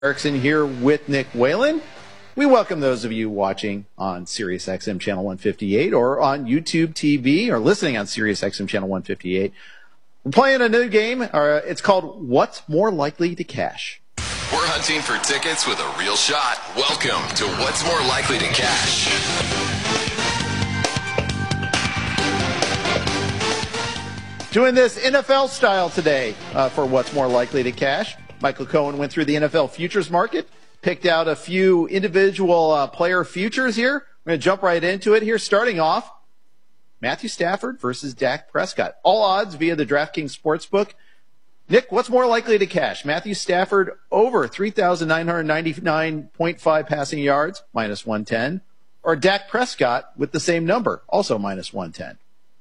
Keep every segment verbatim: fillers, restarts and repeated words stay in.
Erickson here with Nick Whalen. We welcome those of you watching on SiriusXM channel one fifty-eight or on YouTube T V or listening on SiriusXM channel one fifty-eight. We're playing a new game. Uh, it's called What's More Likely to Cash. We're hunting for tickets with a real shot. Welcome to What's More Likely to Cash. Doing this N F L style today uh, for What's More Likely to Cash. Michael Cohen went through the N F L futures market, picked out a few individual uh, player futures here. We're going to jump right into it here. Starting off, Matthew Stafford versus Dak Prescott. All odds via the DraftKings Sportsbook. Nick, what's more likely to cash? Matthew Stafford over three thousand nine hundred ninety-nine point five passing yards, minus one ten, or Dak Prescott with the same number, also minus one ten.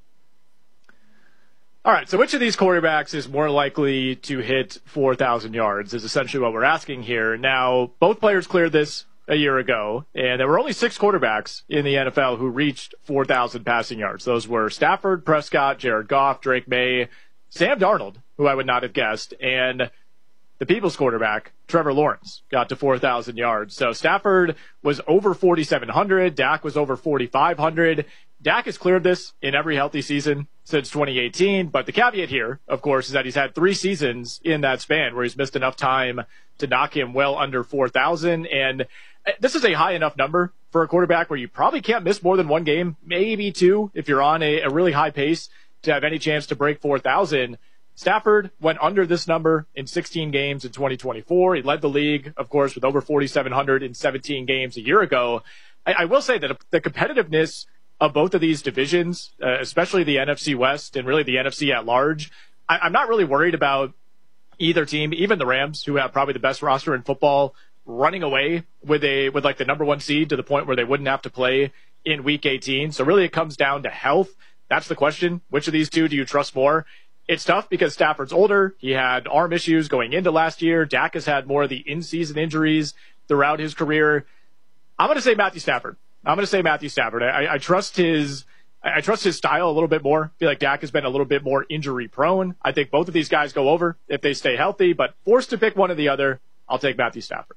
All right, so which of these quarterbacks is more likely to hit four thousand yards is essentially what we're asking here. Now, both players cleared this a year ago, and there were only six quarterbacks in the N F L who reached four thousand passing yards. Those were Stafford, Prescott, Jared Goff, Drake May, Sam Darnold, who I would not have guessed, and the People's quarterback, Trevor Lawrence, got to four thousand yards. So Stafford was over forty-seven hundred, Dak was over forty-five hundred. Dak has cleared this in every healthy season since twenty eighteen, but the caveat here, of course, is that he's had three seasons in that span where he's missed enough time to knock him well under four thousand, and this is a high enough number for a quarterback where you probably can't miss more than one game, maybe two, if you're on a, a really high pace to have any chance to break four thousand. Stafford went under this number in sixteen games in twenty twenty-four. He led the league, of course, with over forty-seven hundred in seventeen games a year ago. I, I will say that the competitiveness of both of these divisions, uh, especially the N F C West and really the N F C at large, I, I'm not really worried about either team, even the Rams, who have probably the best roster in football, running away with a with like the number one seed to the point where they wouldn't have to play in week eighteen. So really it comes down to health. That's the question. Which of these two do you trust more? It's tough because Stafford's older. He had arm issues going into last year. Dak has had more of the in-season injuries throughout his career. I'm going to say Matthew Stafford. I'm going to say Matthew Stafford. I, I trust his I trust his style a little bit more. I feel like Dak has been a little bit more injury prone. I think both of these guys go over if they stay healthy, but forced to pick one or the other, I'll take Matthew Stafford.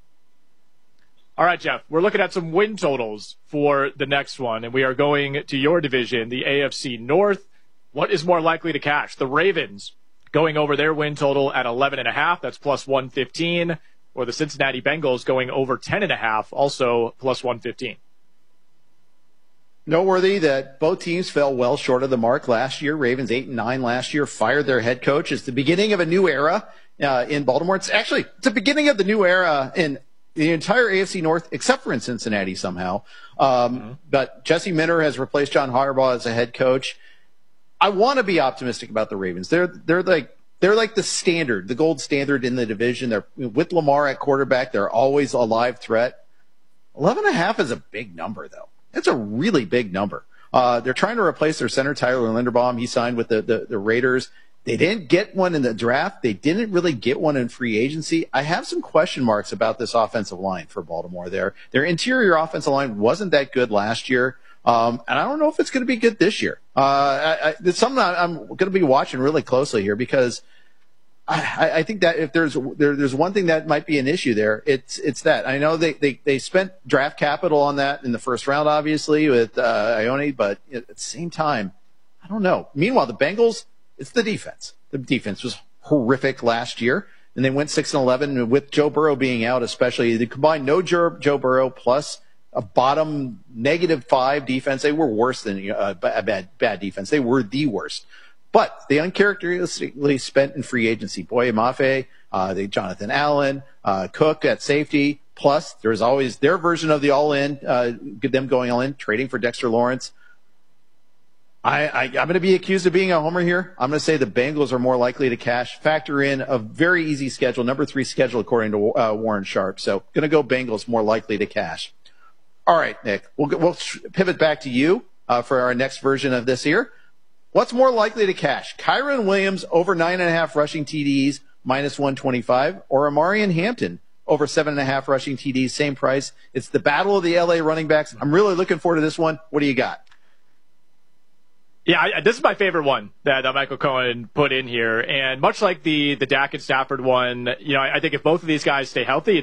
All right, Jeff, we're looking at some win totals for the next one, and we are going to your division, the A F C North. What is more likely to cash? The Ravens going over their win total at eleven and a half. That's plus one fifteen. Or the Cincinnati Bengals going over ten and a half, also plus one fifteen. Noteworthy that both teams fell well short of the mark last year. Ravens eight and nine last year, fired their head coach. It's the beginning of a new era uh, in Baltimore. It's actually it's the beginning of the new era in the entire A F C North, except for in Cincinnati somehow. Um, mm-hmm. But Jesse Minter has replaced John Harbaugh as a head coach. I want to be optimistic about the Ravens. They're they're like they're like the standard, the gold standard in the division. They're with Lamar at quarterback. They're always a live threat. Eleven and a half is a big number, though. It's a really big number. Uh, they're trying to replace their center, Tyler Linderbaum. He signed with the, the, the Raiders. They didn't get one in the draft. They didn't really get one in free agency. I have some question marks about this offensive line for Baltimore there. Their interior offensive line wasn't that good last year. Um, and I don't know if it's going to be good this year. Uh, I, I, it's something I'm going to be watching really closely here because I, I think that if there's there, there's one thing that might be an issue there, it's it's that I know they, they, they spent draft capital on that in the first round, obviously with uh, Ione, but at the same time, I don't know. Meanwhile, the Bengals, it's the defense. The defense was horrific last year, and they went six and eleven with Joe Burrow being out, especially they combined no Joe, Joe Burrow plus a bottom negative five defense. They were worse than uh, bad bad defense. They were the worst. But they uncharacteristically spent in free agency. Boye Mafe, uh, they, Jonathan Allen, uh, Cook at safety. Plus, there's always their version of the all-in, uh, them going all-in, trading for Dexter Lawrence. I, I, I'm going to be accused of being a homer here. I'm going to say the Bengals are more likely to cash. Factor in a very easy schedule, number three schedule according to uh, Warren Sharp. So, going to go Bengals more likely to cash. All right, Nick, we'll, we'll pivot back to you uh, for our next version of this here. What's more likely to cash? Kyren Williams over nine and a half rushing T Ds, minus one twenty-five, or Amarian Hampton over seven and a half rushing T Ds, same price. It's the battle of the L A running backs. I'm really looking forward to this one. What do you got? Yeah, I, this is my favorite one that uh, Michael Cohen put in here. And much like the, the Dak and Stafford one, you know, I, I think if both of these guys stay healthy,